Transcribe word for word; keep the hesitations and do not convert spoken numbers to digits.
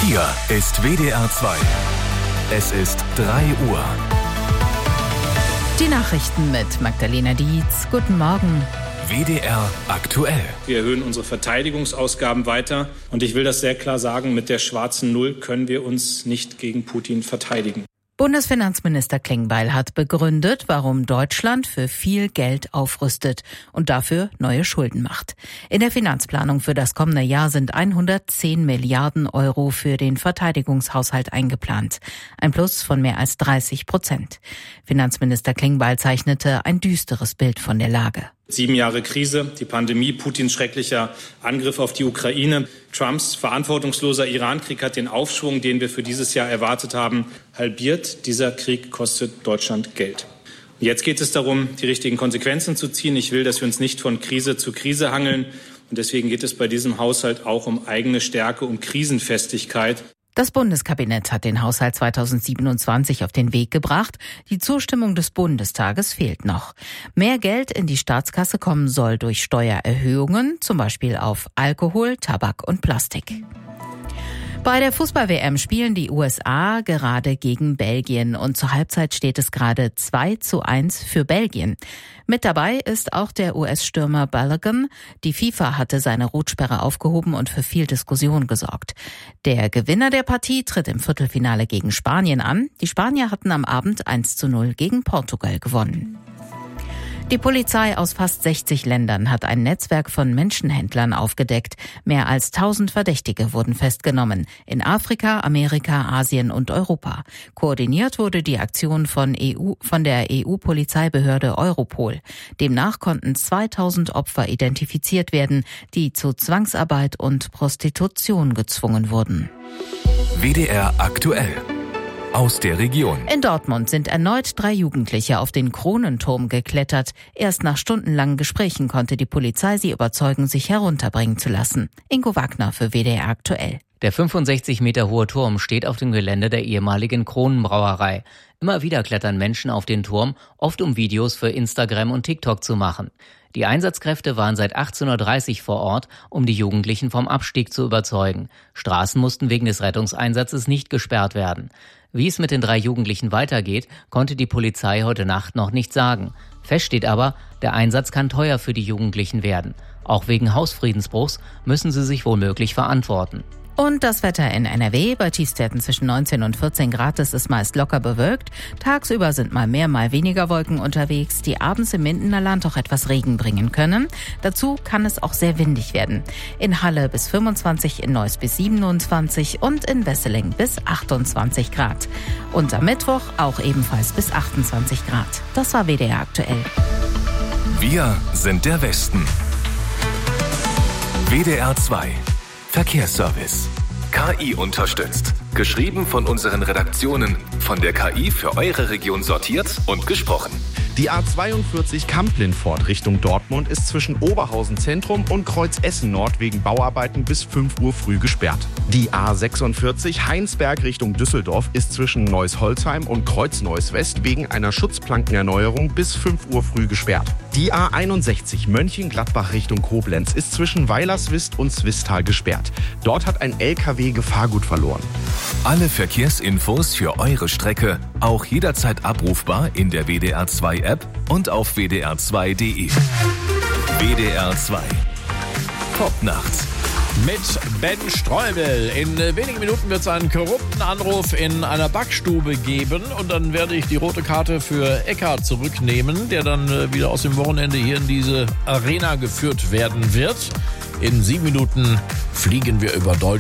Hier ist W D R zwei. Es ist drei Uhr. Die Nachrichten mit Magdalena Dietz. Guten Morgen. W D R aktuell. Wir erhöhen unsere Verteidigungsausgaben weiter. Und ich will das sehr klar sagen, mit der schwarzen Null können wir uns nicht gegen Putin verteidigen. Bundesfinanzminister Klingbeil hat begründet, warum Deutschland für viel Geld aufrüstet und dafür neue Schulden macht. In der Finanzplanung für das kommende Jahr sind hundertzehn Milliarden Euro für den Verteidigungshaushalt eingeplant. Ein Plus von mehr als dreißig Prozent. Finanzminister Klingbeil zeichnete ein düsteres Bild von der Lage. Sieben Jahre Krise, die Pandemie, Putins schrecklicher Angriff auf die Ukraine, Trumps verantwortungsloser Irankrieg hat den Aufschwung, den wir für dieses Jahr erwartet haben, halbiert. Dieser Krieg kostet Deutschland Geld. Und jetzt geht es darum, die richtigen Konsequenzen zu ziehen. Ich will, dass wir uns nicht von Krise zu Krise hangeln. Und deswegen geht es bei diesem Haushalt auch um eigene Stärke, um Krisenfestigkeit. Das Bundeskabinett hat den Haushalt zweitausendsiebenundzwanzig auf den Weg gebracht. Die Zustimmung des Bundestages fehlt noch. Mehr Geld in die Staatskasse kommen soll durch Steuererhöhungen, zum Beispiel auf Alkohol, Tabak und Plastik. Bei der Fußball-W M spielen die U S A gerade gegen Belgien und zur Halbzeit steht es gerade zwei zu eins für Belgien. Mit dabei ist auch der U S-Stürmer Balogun. Die FIFA hatte seine Rotsperre aufgehoben und für viel Diskussion gesorgt. Der Gewinner der Partie tritt im Viertelfinale gegen Spanien an. Die Spanier hatten am Abend eins zu null gegen Portugal gewonnen. Die Polizei aus fast sechzig Ländern hat ein Netzwerk von Menschenhändlern aufgedeckt. Mehr als tausend Verdächtige wurden festgenommen. In Afrika, Amerika, Asien und Europa. Koordiniert wurde die Aktion von, E U, von der E U-Polizeibehörde Europol. Demnach konnten zweitausend Opfer identifiziert werden, die zu Zwangsarbeit und Prostitution gezwungen wurden. W D R aktuell. Aus der Region. In Dortmund sind erneut drei Jugendliche auf den Kronenturm geklettert. Erst nach stundenlangen Gesprächen konnte die Polizei sie überzeugen, sich herunterbringen zu lassen. Ingo Wagner für W D R aktuell. Der fünfundsechzig Meter hohe Turm steht auf dem Gelände der ehemaligen Kronenbrauerei. Immer wieder klettern Menschen auf den Turm, oft um Videos für Instagram und TikTok zu machen. Die Einsatzkräfte waren seit achtzehn Uhr dreißig vor Ort, um die Jugendlichen vom Abstieg zu überzeugen. Straßen mussten wegen des Rettungseinsatzes nicht gesperrt werden. Wie es mit den drei Jugendlichen weitergeht, konnte die Polizei heute Nacht noch nicht sagen. Fest steht aber, der Einsatz kann teuer für die Jugendlichen werden. Auch wegen Hausfriedensbruchs müssen sie sich womöglich verantworten. Und das Wetter in N R W. Bei Tiefstwerten zwischen neunzehn und vierzehn Grad ist es meist locker bewölkt. Tagsüber sind mal mehr, mal weniger Wolken unterwegs, die abends im Mindener Land auch etwas Regen bringen können. Dazu kann es auch sehr windig werden. In Halle bis fünfundzwanzig, in Neuss bis siebenundzwanzig und in Wesseling bis achtundzwanzig Grad. Und am Mittwoch auch ebenfalls bis achtundzwanzig Grad. Das war W D R aktuell. Wir sind der Westen. W D R zwei. Verkehrsservice. K I unterstützt. Geschrieben von unseren Redaktionen. Von der K I für eure Region sortiert und gesprochen. Die A zweiundvierzig Kamp-Lindfort Richtung Dortmund ist zwischen Oberhausen Zentrum und Kreuz Essen Nord wegen Bauarbeiten bis fünf Uhr früh gesperrt. Die A sechsundvierzig Heinsberg Richtung Düsseldorf ist zwischen Neuss-Holzheim und Kreuz-Neuss West wegen einer Schutzplankenerneuerung bis fünf Uhr früh gesperrt. Die A einundsechzig Mönchengladbach Richtung Koblenz ist zwischen Weilerswist und Zwistal gesperrt. Dort hat ein L K W Gefahrgut verloren. Alle Verkehrsinfos für eure Strecke auch jederzeit abrufbar in der W D R zwei App und auf w d r zwei punkt d e. W D R zwei. Top nachts. Mit Ben Streubel. In wenigen Minuten wird es einen korrupten Anruf in einer Backstube geben und dann werde ich die rote Karte für Eckhard zurücknehmen, der dann wieder aus dem Wochenende hier in diese Arena geführt werden wird. In sieben Minuten fliegen wir über Deutschland.